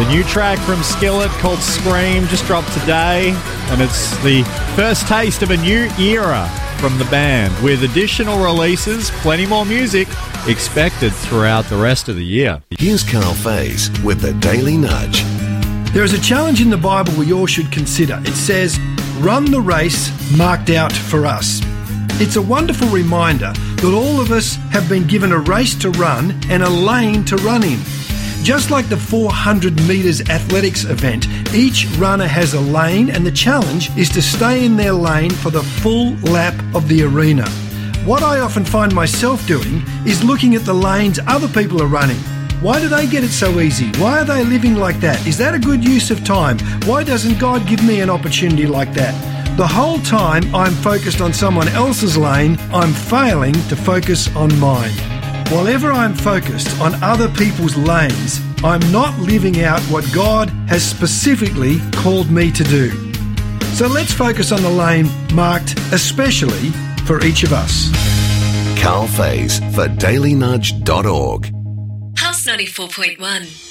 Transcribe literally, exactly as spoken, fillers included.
The new track from Skillet called Scream just dropped today, and it's the first taste of a new era from the band, with additional releases, plenty more music expected throughout the rest of the year. Here's Carl Faze with the Daily Nudge. There is a challenge in the Bible we all should consider. It says, "Run the race marked out for us." It's a wonderful reminder that all of us have been given a race to run and a lane to run in. Just like the four hundred metres athletics event, each runner has a lane, and the challenge is to stay in their lane for the full lap of the arena. What I often find myself doing is looking at the lanes other people are running. Why do they get it so easy? Why are they living like that? Is that a good use of time? Why doesn't God give me an opportunity like that? The whole time I'm focused on someone else's lane, I'm failing to focus on mine. Whenever I'm focused on other people's lanes, I'm not living out what God has specifically called me to do. So let's focus on the lane marked especially for each of us. Carl Faze for daily nudge dot org. Pulse ninety-four point one.